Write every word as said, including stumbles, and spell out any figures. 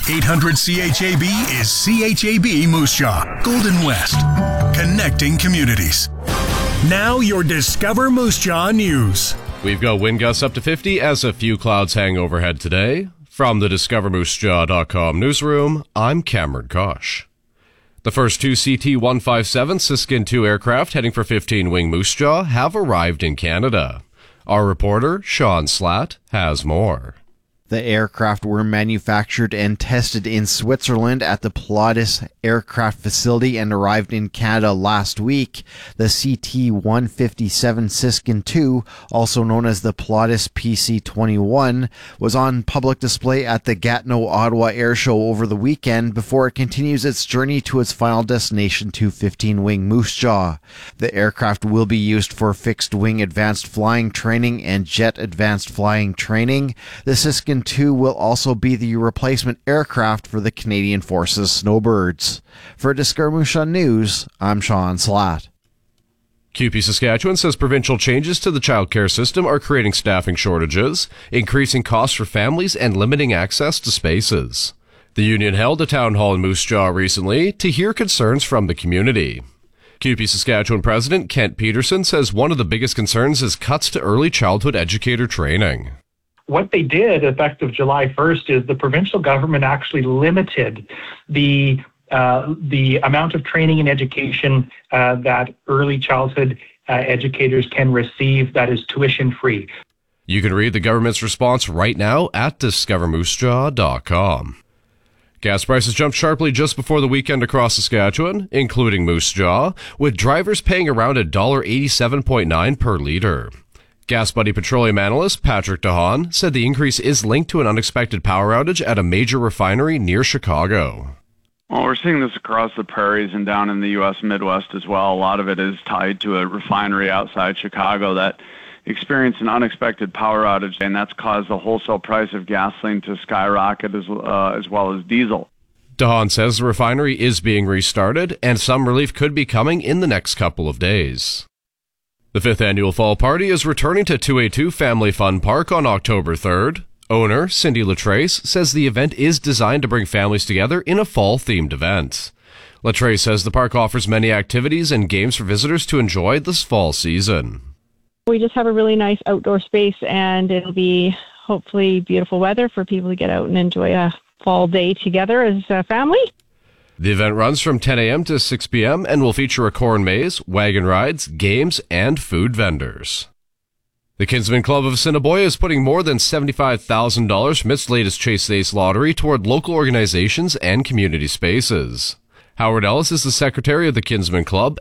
eight hundred C H A B is C H A B Moose Jaw, Golden West, connecting communities. Now your Discover Moose Jaw news. We've got wind gusts up to fifty as a few clouds hang overhead today. From the discover moose jaw dot com newsroom, I'm Cameron Kosh. The first two C T one fifty-seven Siskin two aircraft heading for fifteen-wing Moose Jaw have arrived in Canada. Our reporter, Sean Slatt, has more. The aircraft were manufactured and tested in Switzerland at the Pilatus Aircraft Facility and arrived in Canada last week. The C T one fifty-seven Siskin two, also known as the Pilatus P C twenty-one, was on public display at the Gatineau Ottawa Air Show over the weekend before it continues its journey to its final destination to fifteen-wing Moose Jaw. The aircraft will be used for fixed-wing advanced flying training and jet advanced flying training. The Siskin two will also be the replacement aircraft for the Canadian Forces Snowbirds. For Discover Moose Jaw News, I'm Sean Slatt. C U P E Saskatchewan says provincial changes to the child care system are creating staffing shortages, increasing costs for families, and limiting access to spaces. The union held a town hall in Moose Jaw recently to hear concerns from the community. C U P E Saskatchewan President Kent Peterson says one of the biggest concerns is cuts to early childhood educator training. What they did, effective July first, is the provincial government actually limited the uh, the amount of training and education uh, that early childhood uh, educators can receive that is tuition-free. You can read the government's response right now at discover moose jaw dot com. Gas prices jumped sharply just before the weekend across Saskatchewan, including Moose Jaw, with drivers paying around one dollar eighty-seven point nine per litre. Gas Buddy petroleum analyst Patrick DeHaan said the increase is linked to an unexpected power outage at a major refinery near Chicago. Well, we're seeing this across the prairies and down in the U S Midwest as well. A lot of it is tied to a refinery outside Chicago that experienced an unexpected power outage, and that's caused the wholesale price of gasoline to skyrocket as, uh, as well as diesel. DeHaan says the refinery is being restarted, and some relief could be coming in the next couple of days. The fifth annual Fall Party is returning to two eighty-two Family Fun Park on October third. Owner Cindy Latrace says the event is designed to bring families together in a fall-themed event. Latrace says the park offers many activities and games for visitors to enjoy this fall season. We just have a really nice outdoor space, and it'll be hopefully beautiful weather for people to get out and enjoy a fall day together as a family. The event runs from ten a.m. to six p.m. and will feature a corn maze, wagon rides, games, and food vendors. The Kinsmen Club of Assiniboia is putting more than seventy-five thousand dollars from its latest Chase the Ace lottery toward local organizations and community spaces. Howard Ellis is the secretary of the Kinsmen Club